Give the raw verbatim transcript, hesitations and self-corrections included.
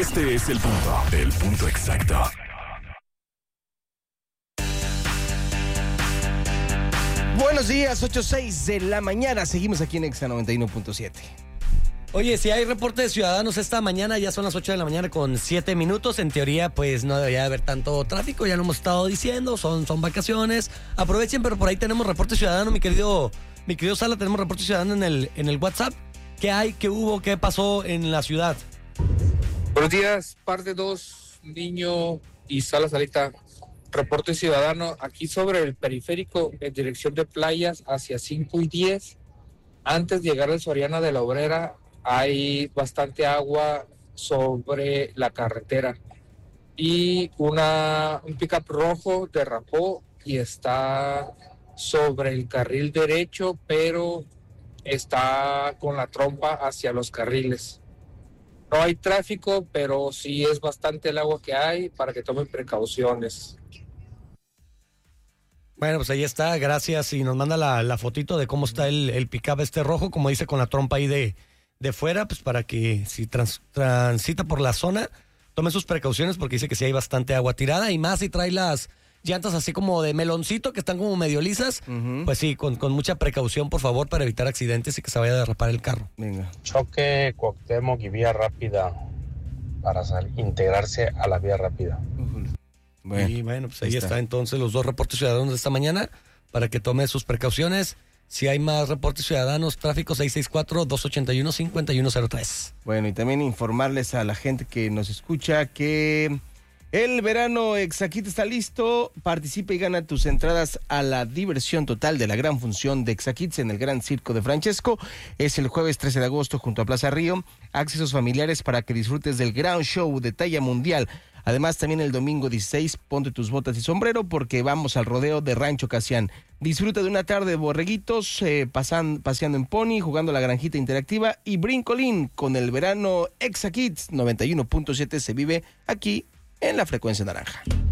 Este es el punto, el punto exacto. Buenos días, ocho seis de la mañana. Seguimos aquí en Exa noventa y uno punto siete. Oye, si hay reporte de ciudadanos esta mañana, ya son las ocho de la mañana con siete minutos. En teoría, pues no debería haber tanto tráfico, ya lo hemos estado diciendo, son, son vacaciones. Aprovechen, pero por ahí tenemos reporte ciudadano, mi querido, mi querido Sala, tenemos reporte ciudadano en el, en el WhatsApp. ¿Qué hay? ¿Qué hubo? ¿Qué pasó en la ciudad? Buenos días, parte dos, Niño y Sala Salita. Reporte ciudadano aquí sobre el periférico en dirección de Playas hacia cinco y diez. Antes de llegar al Soriana de la Obrera hay bastante agua sobre la carretera. Y una, un pickup rojo derrapó y está sobre el carril derecho, pero está con la trompa hacia los carriles. No hay tráfico, pero sí es bastante el agua que hay para que tomen precauciones. Bueno, pues ahí está, gracias. Y nos manda la, la fotito de cómo está el, el pick-up este rojo, como dice, con la trompa ahí de, de fuera, pues para que si trans, transita por la zona, tome sus precauciones, porque dice que sí hay bastante agua tirada, y más si trae las llantas así como de meloncito, que están como medio lisas, uh-huh. Pues sí, con, con mucha precaución, por favor, para evitar accidentes y que se vaya a derrapar el carro. Venga. Choque Cuauhtémoc y vía rápida para sal, integrarse a la vía rápida. Uh-huh. Bueno, y bueno, pues ahí, ahí está. está entonces los dos reportes ciudadanos de esta mañana para que tome sus precauciones. Si hay más reportes ciudadanos, tráfico seis seis cuatro, dos ocho uno, cinco uno cero tres. Bueno, y también informarles a la gente que nos escucha que el verano Exacit está listo. Participa y gana tus entradas a la diversión total de la gran función de Exacits en el Gran Circo de Francesco. Es el jueves trece de agosto junto a Plaza Río. Accesos familiares para que disfrutes del gran show de talla mundial. Además, también el domingo dieciséis, ponte tus botas y sombrero porque vamos al rodeo de Rancho Casián. Disfruta de una tarde de borreguitos, eh, pasan, paseando en pony, jugando la granjita interactiva y brincolín con el verano Exacits noventa y uno punto siete se vive aquí en la frecuencia naranja.